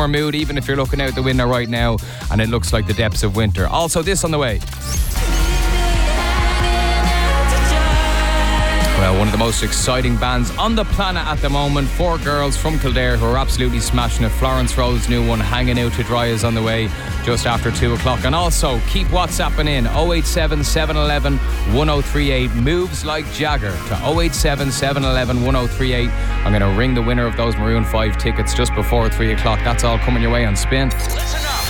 summer mood, even if you're looking out the window right now and it looks like the depths of winter. Also, this on the way. Well, one of the most exciting bands on the planet at the moment. 4 girls from Kildare who are absolutely smashing it. Florence Rowe's new one, Hanging Out to Dry, is on the way just after 2 o'clock. And also, keep WhatsApping in 087 711 1038. Moves Like Jagger to 087 711 1038. I'm going to ring the winner of those Maroon 5 tickets just before 3 o'clock. That's all coming your way on Spin. Listen up.